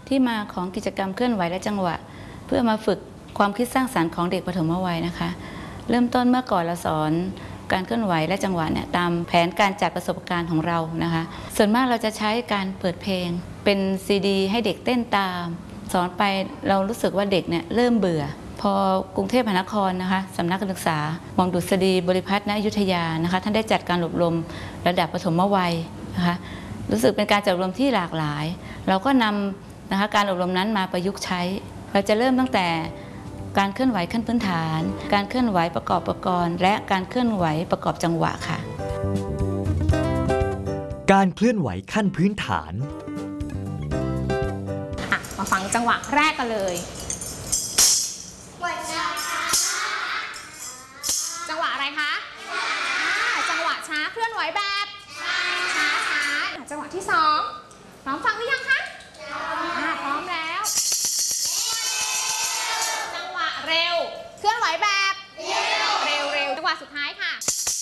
ที่มาของกิจกรรมเคลื่อนไหวและจังหวะเพื่อมาฝึกความคิดสร้างสรรค์ของเด็กปฐมวัยนะคะเริ่มต้นเมื่อก่อนเราสอนการเคลื่อนไหวและจังหวะเนี่ยตามแผนการจัดประสบการณ์ของเรานะคะส่วนมากเราจะใช้การเปิดเพลงเป็นซีดีให้เด็กเต้นตามสอนไปเรารู้สึกว่าเด็กเนี่ยเริ่มเบื่อพอกรุงเทพมหานครนะคะสำนักการศึกษาหม่อมดุษฎีบริพัตร ณ อยุธยานะคะท่านได้จัดการอบรมระดับปฐมวัยนะคะรู้สึกเป็นการจัดอบรมที่หลากหลายเราก็นำนะคะการอบรมนั้นมาประยุกต์ใช้เราจะเริ่มตั้งแต่การเคลื่อนไหวขั้นพื้นฐานการเคลื่อนไหวประกอบอุปกรณ์และการเคลื่อนไหวประกอบจังหวะค่ะการเคลื่อนไหวขั้นพื้นฐานมาฟังจังหวะแรกกันเลยจังหวะอะไรคะจังหวะช้าเคลื่อนไหวแบบช้าจังหวะที่2พร้อมฟังหรือยังคะพร้อมแล้วจังหวะเร็วเคลื่อนไหวแบบเร็วจังหวะสุดท้ายค่ะ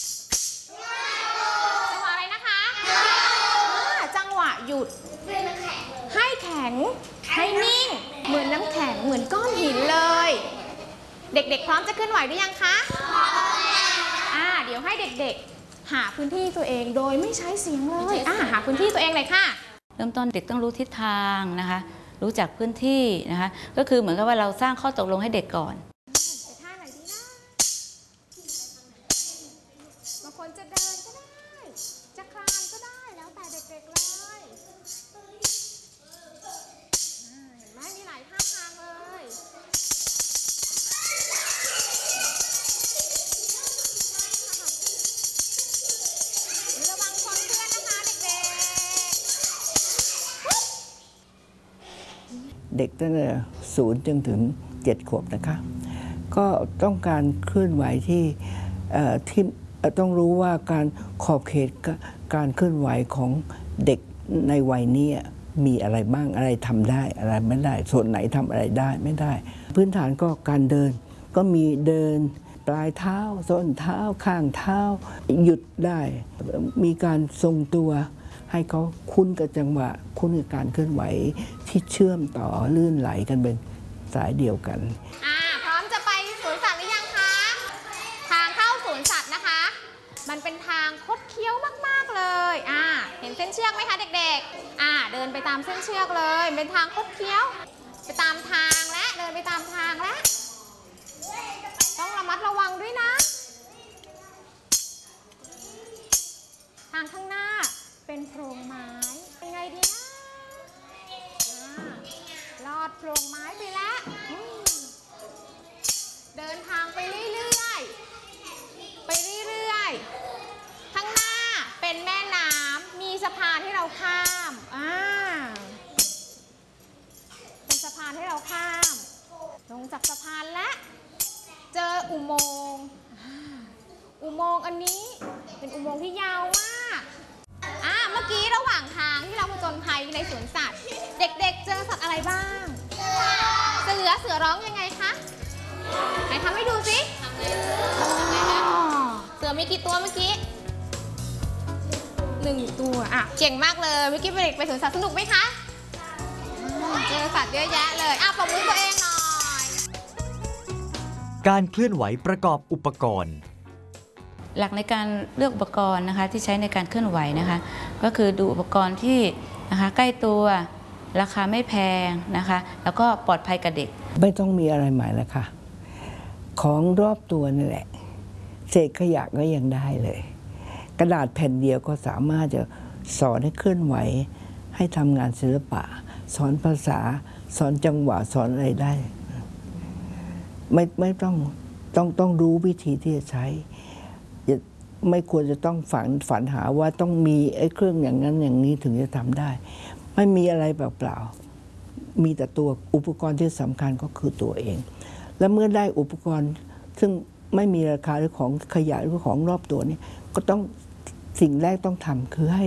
จังหวะอะไรนะคะจังหวะหยุดให้แข็งให้นิ่งเหมือนน้ำแข็งเหมือนก้อนหินเลยเด็กๆพร้อมจะเคลื่อนไหวหรือยังคะเดี๋ยวให้เด็กๆหาพื้นที่ตัวเองโดยไม่ใช้เสียงเลยหาพื้นที่ตัวเองเลยค่ะเริ่มต้นเด็กต้องรู้ทิศทางนะคะรู้จักพื้นที่นะคะก็คือเหมือนกับว่าเราสร้างข้อตกลงให้เด็กก่อนท่าไหนดีนะบางคนจะเดินก็ได้จะคลานก็ได้แล้วแต่เด็กๆเลยเห็นไหมมีหลายท่าทางเลยระวังชนเพื่อนนะคะเด็กตั้งแต่0จนถึง7 ขวบนะคะก็ต้องการเคลื่อนไหวที่ต้องรู้ว่าการขอบเขตการเคลื่อนไหวของเด็กในวัยนี้มีอะไรบ้างอะไรทำได้อะไรไม่ได้ส่วนไหนทำอะไรได้ไม่ได้พื้นฐานก็การเดินก็มีเดินปลายเท้าส้นเท้าข้างเท้าหยุดได้มีการทรงตัวให้เขาคุ้นกับจังหวะคุ้นกับการเคลื่อนไหวที่เชื่อมต่อลื่นไหลกันเป็นสายเดียวกันพร้อมจะไปสวนสัตว์หรือยังคะทางเข้าสวนสัตว์นะคะมันเป็นทางคดเคี้ยวมากๆเลยเห็นเส้นเชือกไหมคะเด็กๆเดินไปตามเส้นเชือกเลยเป็นทางคดเคี้ยวไปตามทางและเดินไปตามทางและต้องระมัดระวังด้วยนะทางข้างหน้าเป็นโพรงไม้เป็นไงดีนะลอดโพรงไม้ไปแล้วเดินทางไปเรื่อยๆข้างหน้าเป็นแม่น้ำมีสะพานให้เราข้ามเป็นสะพานให้เราข้ามลงจากสะพานและเจออุโมงค์อันนี้เป็นอุโมงค์ที่ยาวมากเมื่อกี้ระหว่างทางที่เราผจญภัยในสวนสัตว์เด็กๆเจอสัตว์อะไรบ้างเสือร้องยังไงคะไหนทำให้ดูสิเสือมีกี่ตัวเมื่อกี้1 ตัวเก่งมากเลยเมื่อกี้ไปสวนสัตว์สนุกไหมคะเจอสัตว์เยอะแยะเลยปรบมือตัวเองหน่อยการเคลื่อนไหวประกอบอุปกรณ์หลักในการเลือกอุปกรณ์นะคะที่ใช้ในการเคลื่อนไหวนะคะก็คือดูอุปกรณ์ที่นะคะใกล้ตัวราคาไม่แพงนะคะแล้วก็ปลอดภัยกับเด็กไม่ต้องมีอะไรใหม่แล้วค่ะของรอบตัวนี่แหละเศษขยะก็ยังได้เลยกระดาษแผ่นเดียวก็สามารถจะสอนให้เคลื่อนไหวให้ทำงานศิลปะสอนภาษาสอนจังหวะสอนอะไรได้ไม่ต้องรู้วิธีที่จะใช้ไม่ควรจะต้องฝันหาว่าต้องมีเครื่องอย่างนั้นอย่างนี้ถึงจะทำได้ไม่มีอะไรเปล่าๆมีแต่ตัวอุปกรณ์ที่สำคัญก็คือตัวเองและเมื่อได้อุปกรณ์ซึ่งไม่มีราคาหรือของขยะหรือของรอบตัวนี้ก็ต้องสิ่งแรกต้องทำคือให้